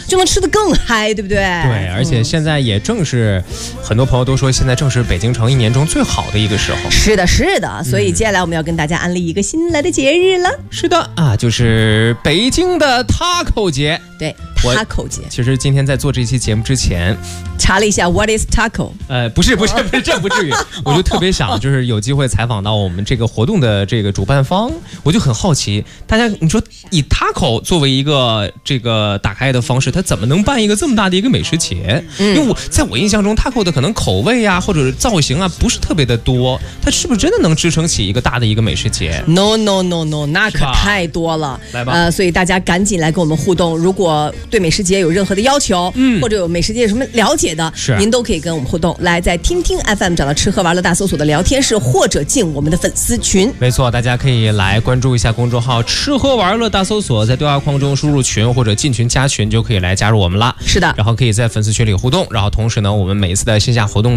就能吃得更嗨，对不对？ 对，而且现在也正是很多朋友都说，现在正是北京城一年中最好的一个时候。 是的，是的，所以接下来我们要跟大家安利一个新来的节日了。 是的啊，就是北京的 Taco 节。 对 ，Taco 节。 其实今天在做这期节目之前， 查了一下 What is Taco？ 不是，这不至于。我就特别想，就是有机会采访到我们这个活动的这个主办方，我就很好奇，大家你说以 Taco 作为一个这个打开的方式，它怎么能办一个这么大的一个美食节？因为在我印象中 ，Taco 的可能口味啊，或者是造型啊，不是特别的多，它是不是真的能支撑起一个大的一个美食节 ？No， 那可太多了。 来吧， 所以大家赶紧来跟我们互动。如果对美食节有任何的要求，或者有美食节有什么了解的，您都可以跟我们互动。来，在听听 FM 找到吃喝玩乐大搜索的聊天室，或者进我们的粉丝群。 没错，大家可以来关注一下公众号“吃喝玩乐大搜索”，在对话框中输入群或者进群加群，就可以来加入我们啦。 是的， 然后可以在粉丝群里互动，然后同时呢，我们每一次的线下活动